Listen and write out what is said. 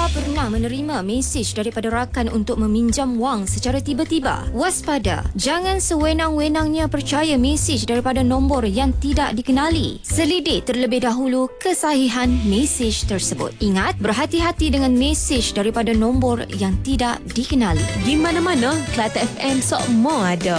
pernah menerima mesej daripada rakan untuk meminjam wang secara tiba-tiba? Waspada, jangan sewenang-wenangnya percaya mesej daripada nombor yang tidak dikenali. Selidik terlebih dahulu kesahihan mesej tersebut. Ingat, berhati-hati dengan mesej daripada nombor yang tidak dikenali. Di mana-mana, Kelate FM sok mo ada.